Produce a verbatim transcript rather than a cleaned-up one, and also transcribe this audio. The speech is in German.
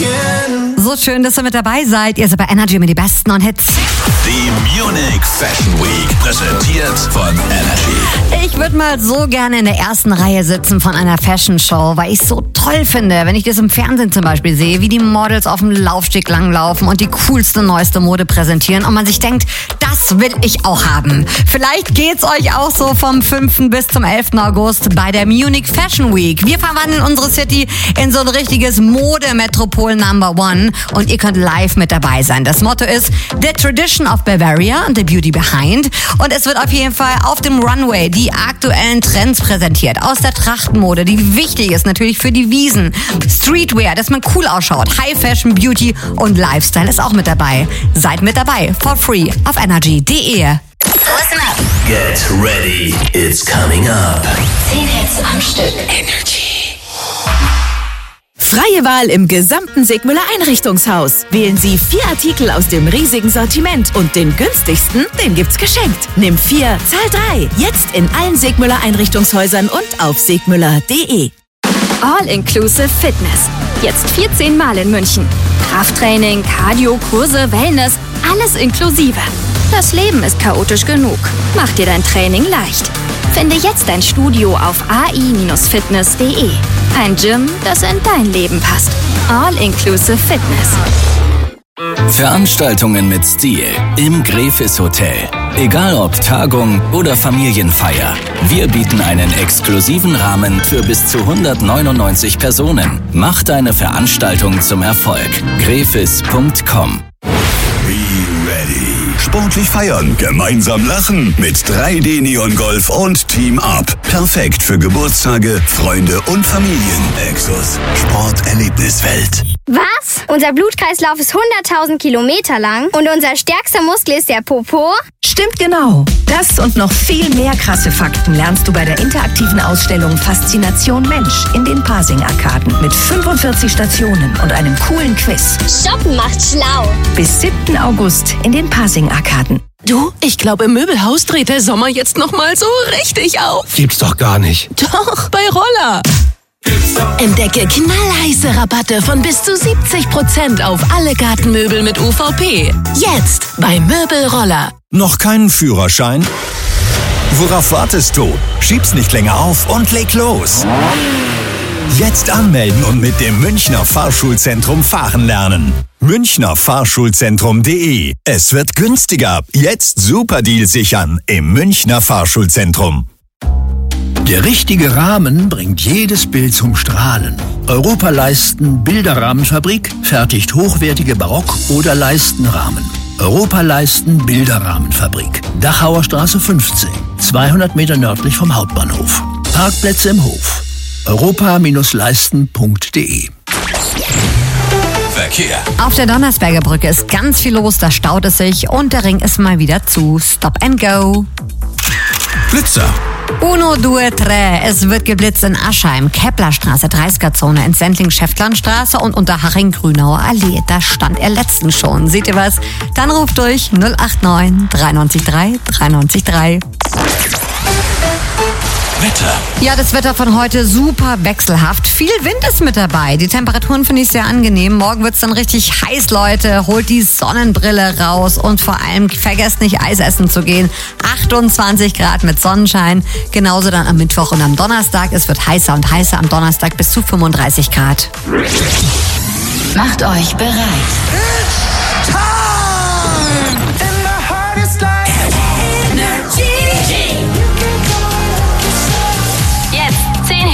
again. So schön, dass ihr mit dabei seid. Ihr seid bei Energy mit die besten und Hits. Die Munich Fashion Week, präsentiert von Energy. Ich würde mal so gerne in der ersten Reihe sitzen von einer Fashion Show, weil ich es so toll finde, wenn ich das im Fernsehen zum Beispiel sehe, wie die Models auf dem Laufsteg langlaufen und die coolste, neueste Mode präsentieren und man sich denkt, das will ich auch haben. Vielleicht geht's euch auch so vom fünften bis zum elften August bei der Munich Fashion Week. Wir verwandeln unsere City in so ein richtiges Modemetropol Number One und ihr könnt live mit dabei sein. Das Motto ist The Tradition of Bavaria and the Beauty Behind und es wird auf jeden Fall auf dem Runway die aktuellen Trends präsentiert aus der Trachtenmode, die wichtig ist natürlich für die Wiesen. Streetwear, dass man cool ausschaut. High Fashion, Beauty und Lifestyle ist auch mit dabei. Seid mit dabei, for free auf energy punkt de. Listen up. Get ready, it's coming up. Zehn Hits am Stück. Energy. Freie Wahl im gesamten Segmüller Einrichtungshaus. Wählen Sie vier Artikel aus dem riesigen Sortiment und den günstigsten, den gibt's geschenkt. Nimm vier, zahl drei. Jetzt in allen Segmüller Einrichtungshäusern und auf segmüller punkt de. All-Inclusive Fitness. Jetzt vierzehn Mal in München. Krafttraining, Cardio, Kurse, Wellness, alles inklusive. Das Leben ist chaotisch genug. Mach dir dein Training leicht. Finde jetzt ein Studio auf a i Bindestrich fitness punkt de. Ein Gym, das in dein Leben passt. All-Inclusive Fitness. Veranstaltungen mit Stil im Gräfis Hotel. Egal ob Tagung oder Familienfeier, wir bieten einen exklusiven Rahmen für bis zu hundertneunundneunzig Personen. Mach deine Veranstaltung zum Erfolg. gräfis punkt com. Be ready. Sportlich feiern, gemeinsam lachen mit drei D Neon Golf und Team Up. Perfekt für Geburtstage, Freunde und Familien. Exos Sporterlebniswelt. Was? Unser Blutkreislauf ist hunderttausend Kilometer lang und unser stärkster Muskel ist der Popo? Stimmt genau. Das und noch viel mehr krasse Fakten lernst du bei der interaktiven Ausstellung Faszination Mensch in den Pasing-Arkaden mit fünfundvierzig Stationen und einem coolen Quiz. Shoppen macht schlau. Bis siebten August in den Pasing-Arkaden. Du, ich glaube, im Möbelhaus dreht der Sommer jetzt noch mal so richtig auf. Gibt's doch gar nicht. Doch, bei Roller. Entdecke knallheiße Rabatte von bis zu siebzig Prozent auf alle Gartenmöbel mit U V P. Jetzt bei Möbelroller. Noch keinen Führerschein? Worauf wartest du? Schieb's nicht länger auf und leg los. Jetzt anmelden und mit dem Münchner Fahrschulzentrum fahren lernen. Münchner Fahrschulzentrum punkt de. Es wird günstiger. Jetzt Superdeal sichern im Münchner Fahrschulzentrum. Der richtige Rahmen bringt jedes Bild zum Strahlen. Europaleisten Bilderrahmenfabrik fertigt hochwertige Barock- oder Leistenrahmen. Europaleisten Bilderrahmenfabrik. Dachauer Straße fünfzehn, zweihundert Meter nördlich vom Hauptbahnhof. Parkplätze im Hof. europa Bindestrich leisten punkt de. Verkehr. Auf der Donnersberger Brücke ist ganz viel los, da staut es sich und der Ring ist mal wieder zu. Stop and go. Blitzer. Uno, due, tre. Es wird geblitzt in Aschheim, Keplerstraße, dreißiger-Zone, in Sendling, Schäftlarnstraße und Unterhaching, Grünauer Allee. Da stand er letztens schon. Seht ihr was? Dann ruft durch null acht neun drei neun drei drei neun drei. Wetter. Ja, das Wetter von heute super wechselhaft. Viel Wind ist mit dabei. Die Temperaturen finde ich sehr angenehm. Morgen wird es dann richtig heiß, Leute. Holt die Sonnenbrille raus und vor allem vergesst nicht, Eis essen zu gehen. achtundzwanzig Grad mit Sonnenschein. Genauso dann am Mittwoch und am Donnerstag. Es wird heißer und heißer am Donnerstag bis zu fünfunddreißig Grad. Macht euch bereit.